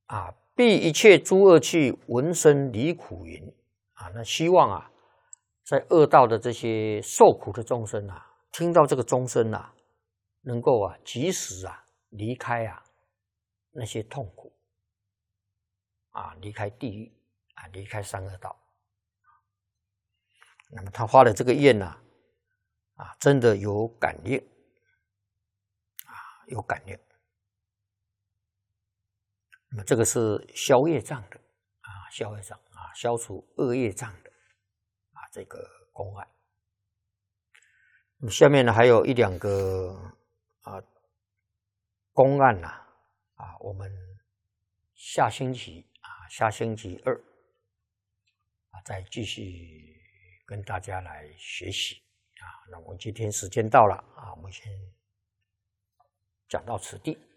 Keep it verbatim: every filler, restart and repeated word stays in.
啊，避一切诸恶趣，闻声离苦云啊。那希望啊，在恶道的这些受苦的众生啊，听到这个钟声啊，能够啊及时啊离开啊那些痛苦啊，离开地狱啊，离开三恶道。那么他发的这个愿呢、啊，啊，真的有感应啊，有感应。那么这个是消业障的啊，消业障啊，消除恶业障的啊，这个公案。那么下面呢，还有一两个啊公案呐、啊，啊，我们下星期啊，下星期二啊，再继续跟大家来学习啊。那我们今天时间到了啊，我们先讲到此地。